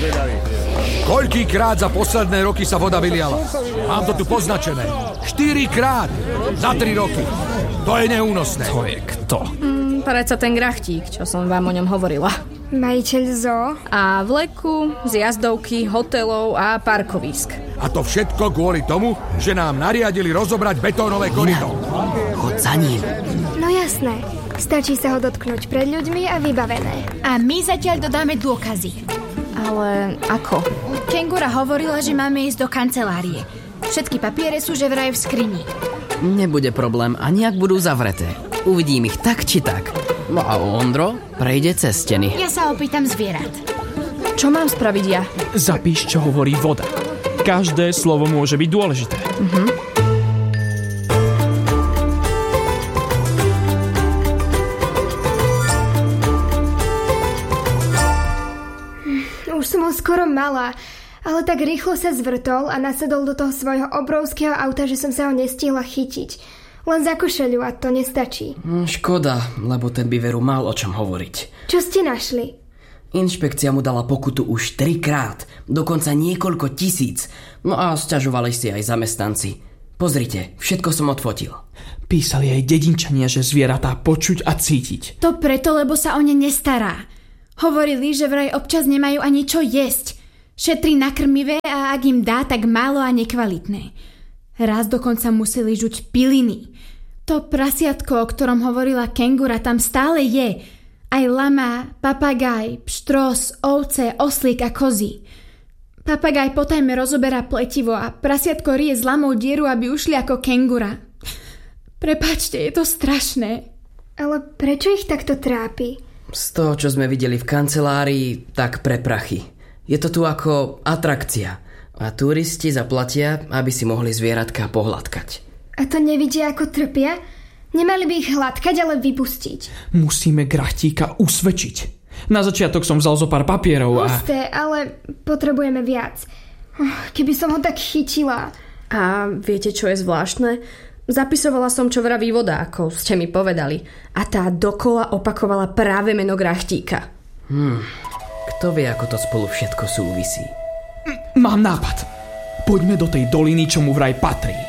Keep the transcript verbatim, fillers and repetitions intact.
Koľkýkrát za posledné roky sa voda vyliala? Mám to tu poznačené. Štyrikrát za tri roky. To je neúnosné. To je kto? Mm, predsa ten grachtík, čo som vám o ňom hovorila. Majiteľ zoo. A vleku, z jazdovky, hotelov a parkovísk. A to všetko kvôli tomu, že nám nariadili rozobrať betónové koryto. Chod za ním. No jasné. Stačí sa ho dotknúť pred ľuďmi a vybavené. A my zatiaľ dodáme dôkazy. Ale ako? Kengura hovorila, že máme ísť do kancelárie. Všetky papiere sú že vraj v skrini. Nebude problém, ani ak budú zavreté. Uvidím ich tak či tak. No a Ondro prejde cez steny. Ja sa opýtam zvierat. Čo mám spraviť ja? Zapíš, čo hovorí voda. Každé slovo môže byť dôležité. Mhm. Už som ho skoro mala, ale tak rýchlo sa zvrtol a nasedol do toho svojho obrovského auta, že som sa ho nestihla chytiť. Len za košeľu a to nestačí. Škoda, lebo ten by veru mal o čom hovoriť. Čo ste našli? Inšpekcia mu dala pokutu už trikrát, dokonca niekoľko tisíc. No a sťažovali si aj zamestnanci. Pozrite, všetko som odfotil. Písali aj dedinčania, že zvieratá počuť a cítiť. To preto, lebo sa o ne nestará. Hovorili, že vraj občas nemajú ani čo jesť. Šetrí na krmivé a ak im dá, tak málo a nekvalitné. Raz dokonca museli žuť piliny. To prasiatko, o ktorom hovorila Kengura, tam stále je. Aj lama, papagaj, pštros, ovce, oslík a kozy. Papagaj potajme rozoberá pletivo a prasiatko rije s lamou dieru, aby ušli ako Kengura. Prepáčte, je to strašné. Ale prečo ich takto trápi? Z toho, čo sme videli v kancelárii, tak pre prachy. Je to tu ako atrakcia. A turisti zaplatia, aby si mohli zvieratka pohľadkať. A to nevidia, ako trpia? Nemali by ich hladkať, ale vypustiť. Musíme grachtíka usvedčiť. Na začiatok som vzal zo pár papierov a... Pusté, ale potrebujeme viac. Keby som ho tak chytila. A viete, čo je zvláštne? Zapisovala som, čo vraví voda, ako ste mi povedali. A tá dokola opakovala práve meno grachtíka. Hmm, kto vie, ako to spolu všetko súvisí? Mám nápad. Poďme do tej doliny, čo mu vraj patrí.